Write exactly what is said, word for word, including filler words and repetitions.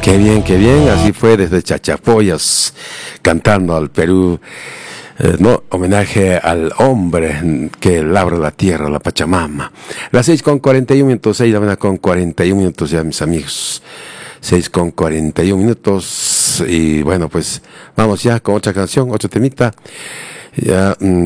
Qué bien, qué bien, así fue desde Chachapoyas, cantando al Perú, eh, no, homenaje al hombre que labra la tierra, la Pachamama. Las seis con cuarenta y un minutos, seis de la mañana con cuarenta y un minutos ya, mis amigos. Seis con cuarenta y un minutos, y bueno, pues vamos ya con otra canción, otro temita. Ya,